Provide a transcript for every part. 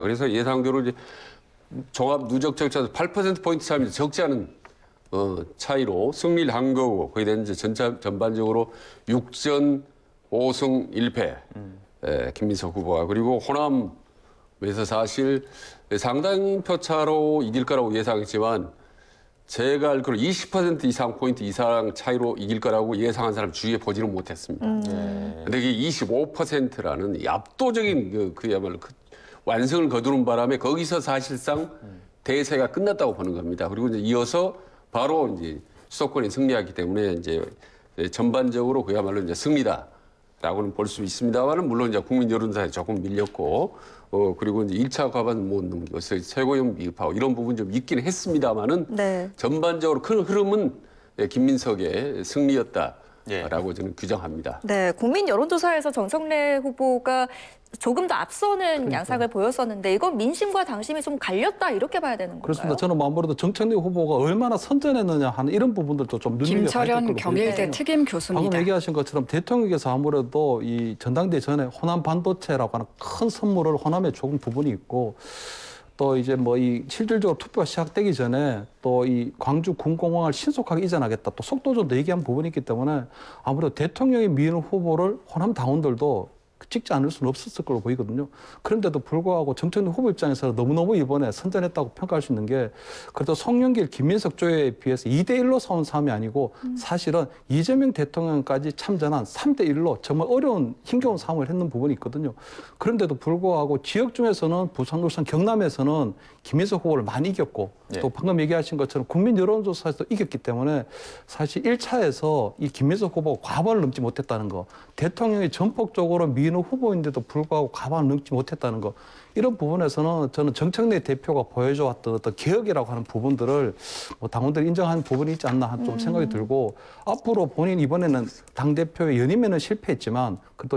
그래서 예상대로 이제 종합 누적 적자도 8%포인트 차이입니다. 적지 않은 차이로 승리를 한 거고, 거기에 대한 이제 전반적으로 6전 5승 1패, 김민석 후보가. 그리고 호남에서 사실 상당 표차로 이길 거라고 예상했지만, 제가 알기로 20% 이상 포인트 이상 차이로 이길 거라고 예상한 사람 주위에 보지는 못했습니다. 근데 그게 25%라는 압도적인 그야말로 완성을 거두는 바람에 거기서 사실상 대세가 끝났다고 보는 겁니다. 그리고 이제 이어서 바로 이제 수도권이 승리하기 때문에 이제 전반적으로 그야말로 이제 승리다라고는 볼 수 있습니다만은, 물론 이제 국민 여론사에 조금 밀렸고, 그리고 이제 1차 과반 못 넘겨서 최고위원 미흡하고 이런 부분 좀 있긴 했습니다만은, 네. 전반적으로 큰 흐름은 김민석의 승리였다. 예. 라고 저는 규정합니다. 네, 국민 여론조사에서 정청래 후보가 조금 더 앞서는 양상을 보였었는데, 이건 민심과 당심이 좀 갈렸다 이렇게 봐야 되는 건가요? 그렇습니다. 저는 아무래도 정청래 후보가 얼마나 선전했느냐 하는 이런 부분들도 좀 눈여겨봐야 될 김철현 걸로 경일대 보이거든요. 특임 교수입니다. 방금 얘기하신 것처럼 대통령께서 아무래도 이 전당대 전에 호남 반도체라고 하는 큰 선물을 호남에 조금 부분이 있고, 또 이제 뭐 이 실질적으로 투표가 시작되기 전에 또 이 광주 군공항을 신속하게 이전하겠다, 또 속도전도 얘기한 부분이 있기 때문에 아무래도 대통령이 미는 후보를 호남 당원들도 찍지 않을 수는 없었을 걸로 보이거든요. 그런데도 불구하고 정청래 후보 입장에서 너무너무 이번에 선전했다고 평가할 수 있는 게, 그래도 송영길, 김민석 조에 비해서 2대1로 싸운 싸움이 아니고 사실은 이재명 대통령까지 참전한 3대1로 정말 어려운 힘겨운 싸움을 했는 부분이 있거든요. 그런데도 불구하고 지역 중에서는 부산, 울산, 경남에서는 김민석 후보를 많이 이겼고, 또 방금 얘기하신 것처럼 국민 여론조사에서 이겼기 때문에 사실 1차에서 이 김민석 후보가 과반을 넘지 못했다는 거, 대통령이 전폭적으로 미는 후보인데도 불구하고 과반을 넘지 못했다는 거, 이런 부분에서는 저는 정청래 대표가 보여줘왔던 어떤 개혁이라고 하는 부분들을 뭐 당원들이 인정하는 부분이 있지 않나 좀 생각이 들고, 앞으로 본인 이번에는 당대표의 연임에는 실패했지만 그래도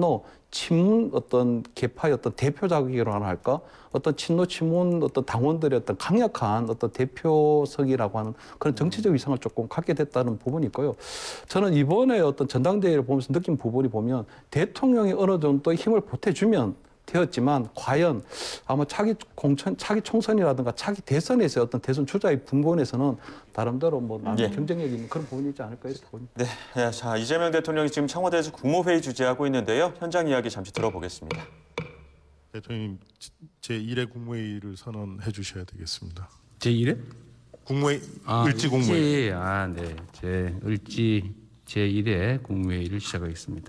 친문 어떤 개파의 어떤 대표 자격이라고 할까? 어떤 친노 친문 어떤 당원들의 어떤 강력한 어떤 대표석이라고 하는 그런 정치적 위상을 조금 갖게 됐다는 부분이 있고요. 저는 이번에 어떤 전당대회를 보면서 느낀 부분이 보면, 대통령이 어느 정도 힘을 보태주면 되었지만 과연 아마 차기 총선이라든가 차기 대선에서 어떤 대선 주자의 분본에서는 나름대로 뭐 경쟁력이 있는 그런 부분이 있지 않을까 해서 봅니다. 네, 자, 이재명 대통령이 지금 청와대에서 국무회의 주재하고 있는데요. 현장 이야기 잠시 들어보겠습니다. 대통령님, 제1회 국무회의를 선언해 주셔야 되겠습니다. 제1회? 국무회의, 을지 국무회의. 네. 을지 제1회 국무회의를 시작하겠습니다.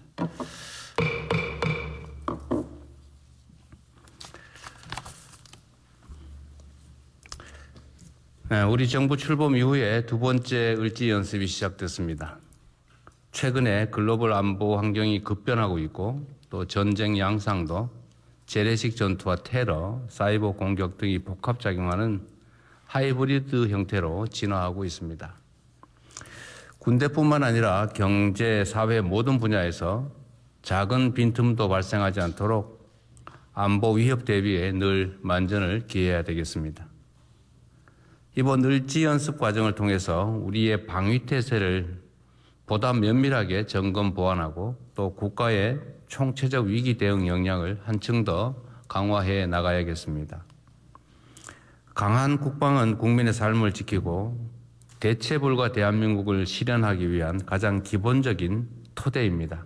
우리 정부 출범 이후에 두 번째 을지 연습이 시작됐습니다. 최근에 글로벌 안보 환경이 급변하고 있고, 또 전쟁 양상도 재래식 전투와 테러, 사이버 공격 등이 복합작용하는 하이브리드 형태로 진화하고 있습니다. 군대뿐만 아니라 경제, 사회 모든 분야에서 작은 빈틈도 발생하지 않도록 안보 위협 대비에 늘 만전을 기해야 되겠습니다. 이번 을지 연습 과정을 통해서 우리의 방위태세를 보다 면밀하게 점검 보완하고, 또 국가의 총체적 위기 대응 역량을 한층 더 강화해 나가야겠습니다. 강한 국방은 국민의 삶을 지키고 대체불가 대한민국을 실현하기 위한 가장 기본적인 토대입니다.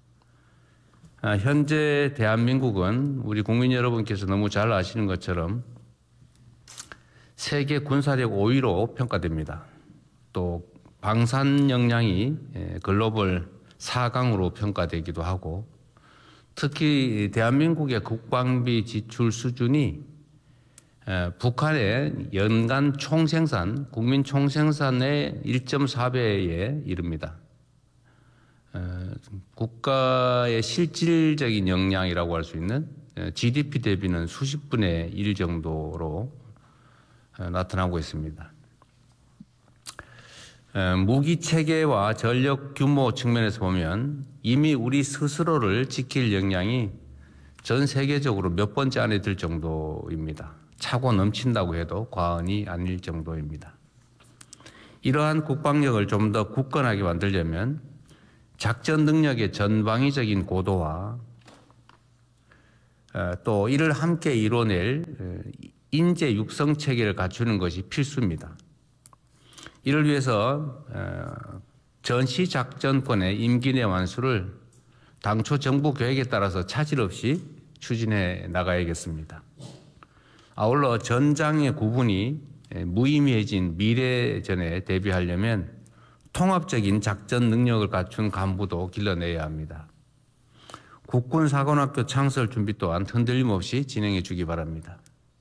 현재 대한민국은 우리 국민 여러분께서 너무 잘 아시는 것처럼 세계 군사력 5위로 평가됩니다. 또 방산 역량이 글로벌 4강으로 평가되기도 하고, 특히 대한민국의 국방비 지출 수준이 북한의 연간 총생산, 국민 총생산의 1.4배에 이릅니다. 국가의 실질적인 역량이라고 할 수 있는 GDP 대비는 수십 분의 1 정도로 나타나고 있습니다. 무기 체계와 전력 규모 측면에서 보면 이미 우리 스스로를 지킬 역량이 전 세계적으로 몇 번째 안에 들 정도입니다. 차고 넘친다고 해도 과언이 아닐 정도입니다. 이러한 국방력을 좀 더 굳건하게 만들려면 작전 능력의 전방위적인 고도화, 또 이를 함께 이뤄낼 인재 육성 체계를 갖추는 것이 필수입니다. 이를 위해서 전시작전권의 임기 내 완수를 당초 정부 계획에 따라서 차질 없이 추진해 나가야겠습니다. 아울러 전장의 구분이 무의미해진 미래전에 대비하려면 통합적인 작전 능력을 갖춘 간부도 길러내야 합니다. 국군사관학교 창설 준비 또한 흔들림 없이 진행해 주기 바랍니다.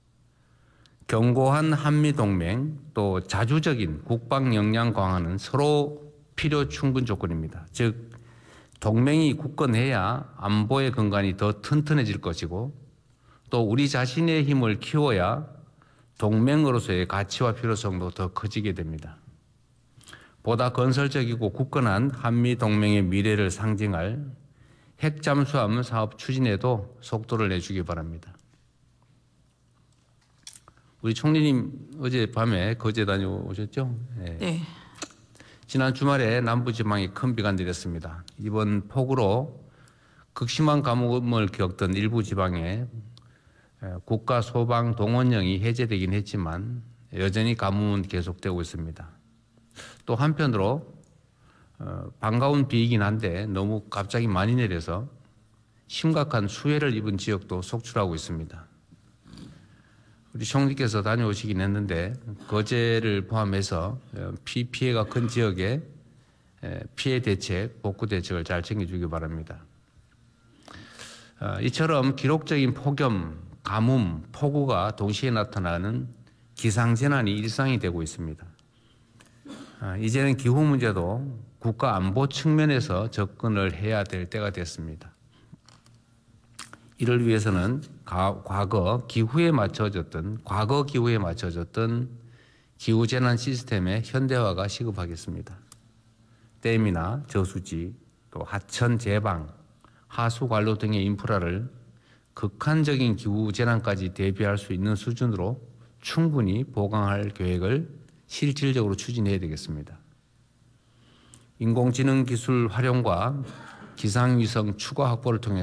견고한 한미동맹 또 자주적인 국방 역량 강화는 서로 필요 충분 조건입니다. 즉 동맹이 굳건해야 안보의 근간이 더 튼튼해질 것이고 또 우리 자신의 힘을 키워야 동맹으로서의 가치와 필요성도 더 커지게 됩니다. 보다 건설적이고 굳건한 한미동맹의 미래를 상징할 핵잠수함 사업 추진에도 속도를 내주기 바랍니다. 우리 총리님 어젯밤에 거제 다녀오셨죠? 네. 지난 주말에 남부지방에 큰 비가 내렸습니다. 이번 폭우로 극심한 가뭄을 겪던 일부 지방에 국가 소방 동원령이 해제되긴 했지만 여전히 가뭄은 계속되고 있습니다. 또 한편으로 반가운 비이긴 한데 너무 갑자기 많이 내려서 심각한 수해를 입은 지역도 속출하고 있습니다. 우리 총리께서 다녀오시긴 했는데 거제를 포함해서 피해가 큰 지역에 피해 대책, 복구 대책을 잘 챙겨주기 바랍니다. 이처럼 기록적인 폭염, 가뭄, 폭우가 동시에 나타나는 기상재난이 일상이 되고 있습니다. 이제는 기후 문제도 국가 안보 측면에서 접근을 해야 될 때가 됐습니다. 이를 위해서는 과거 기후에 맞춰졌던 기후재난 시스템의 현대화가 시급하겠습니다. 댐이나 저수지, 또 하천 제방, 하수 관로 등의 인프라를 극한적인 기후재난까지 대비할 수 있는 수준으로 충분히 보강할 계획을 실질적으로 추진해야 되겠습니다. 인공지능 기술 활용과 기상위성 추가 확보를 통해